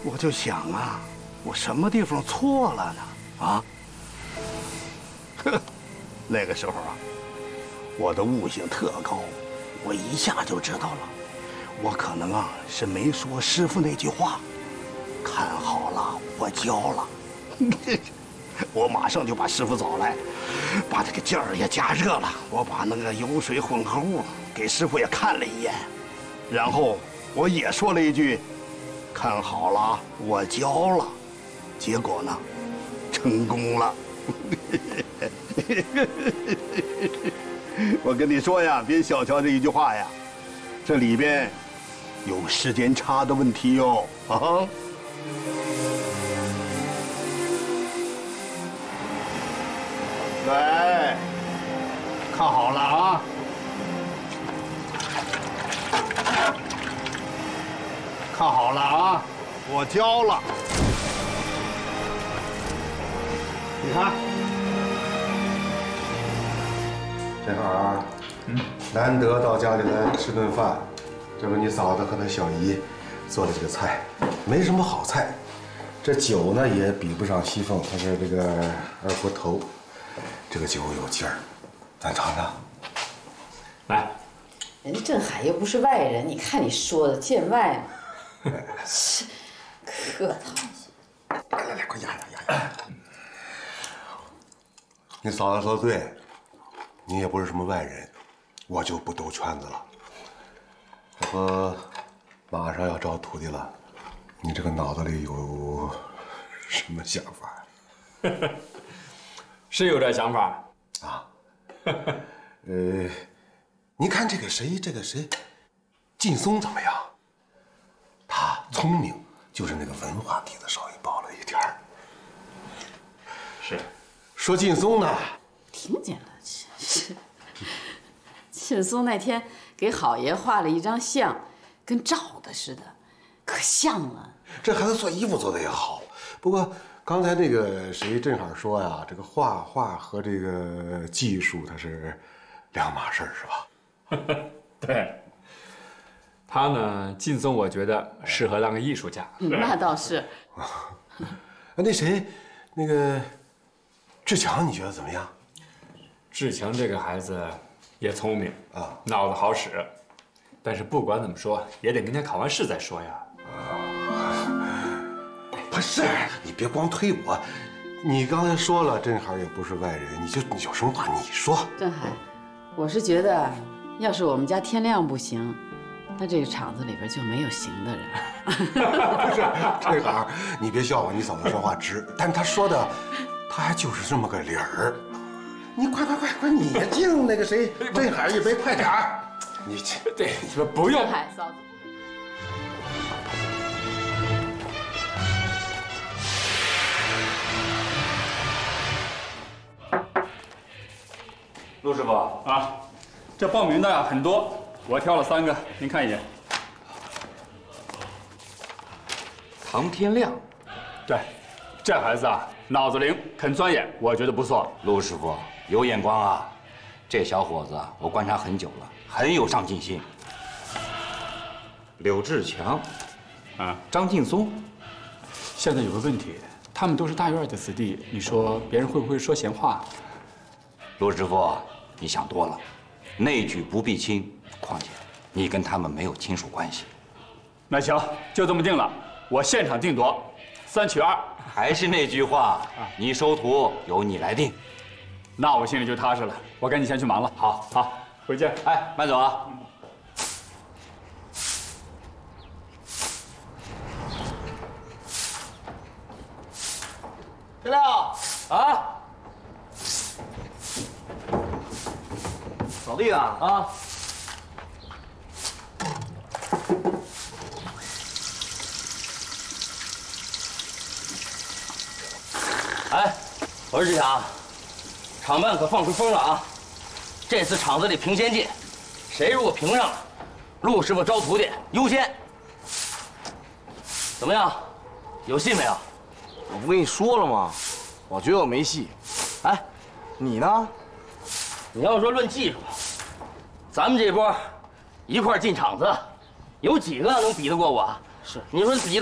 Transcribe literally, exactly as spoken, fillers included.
我就想啊，我什么地方错了呢？啊？呵，那个时候啊，我的悟性特高，我一下就知道了，我可能啊是没说师傅那句话，看好了，我教了。我马上就把师傅找来，把这个劲儿也加热了，我把那个油水混合物给师傅也看了一眼，然后我也说了一句。看好了，我教了，结果呢，成功了。我跟你说呀，别小瞧这一句话呀，这里边有时间差的问题哟啊！来，看好了啊！看好了啊，我教了。你看， 正好啊，嗯，难得到家里来吃顿饭，这不你嫂子和她小姨做的这个菜，没什么好菜，这酒呢也比不上西凤，她是这个二锅头，这个酒有劲儿，咱尝尝。 来， 人家郑海又不是外人，你看你说的见外嘛。是，客套。 来来来，快压压压压！你嫂子说的对，你也不是什么外人，我就不兜圈子了。这不，马上要招徒弟了，你这个脑子里有什么想法？ 是有点想法啊。呃，你看这个谁，这个谁，劲松怎么样？他聪明，就是那个文化底子稍微薄了一点儿。 是， 说劲松呢， 听见了，是。劲松那天给好爷画了一张像，跟照的似的，可像了。 这孩子做衣服做的也好，不过刚才那个谁正好说呀，这个画画和这个技术它是两码事儿，是吧？ 对。他呢，劲松，我觉得适合当个艺术家。 嗯，那倒是。 那谁，那个志强，你觉得怎么样？ 志强这个孩子也聪明啊，脑子好使，但是不管怎么说，也得明天考完试再说呀。 不是，你别光推我，你刚才说了，郑海也不是外人，你就你有什么话你说。 郑海，我是觉得，要是我们家天亮不行。那这个厂子里边就没有行的人。 不是，正好，你别笑话你嫂子说话直，但是她说的，她还就是这么个理儿。你快快快快，你敬那个谁郑海一杯，快点儿。你这对，不用。 郑海嫂子。 陆师傅啊，这报名的呀很多。我挑了三个，您看一眼。 唐天亮， 对，这孩子啊，脑子灵，肯钻研，我觉得不错。 陆师傅有眼光啊，这小伙子我观察很久了，很有上进心。柳志强， 啊， 张劲松， 现在有个问题，他们都是大院的子弟，你说别人会不会说闲话？ 陆师傅，你想多了，内举不避亲。况且，你跟他们没有亲属关系。 那行，就这么定了，我现场定夺，三取二。 还是那句话，你收徒由你来定。 那我心里就踏实了。我赶紧先去忙了。好，好，回见。 哎，慢走啊。 天亮啊！扫地呢啊！哎，我说志强，厂办可放出风了啊！这次厂子里评先进，谁如果评上了，陆师傅招徒弟优先。怎么样？有戏没有？ 我不跟你说了吗？我觉得我没戏。哎，你呢？ 你要说论技术，咱们这波一块进厂子，有几个能比得过我？是，你说比得。